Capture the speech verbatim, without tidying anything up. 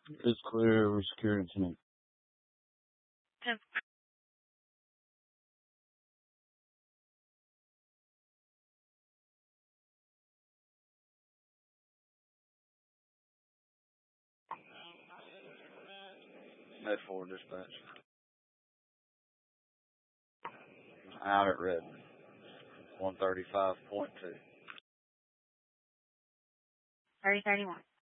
It's clear over security tonight. ten. Med four dispatch. Out at red. one thirty-five point two. thirty thirty-one.